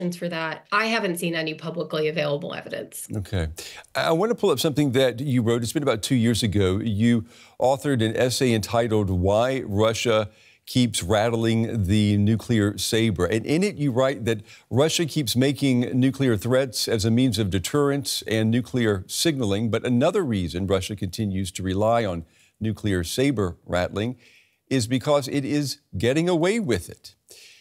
for that. I haven't seen any publicly available evidence. Okay. I want to pull up something that you wrote. It's been about 2 years ago. You authored an essay entitled Why Russia Keeps Rattling the Nuclear Saber. And in it, you write that Russia keeps making nuclear threats as a means of deterrence and nuclear signaling. But another reason Russia continues to rely on nuclear saber rattling is because it is getting away with it.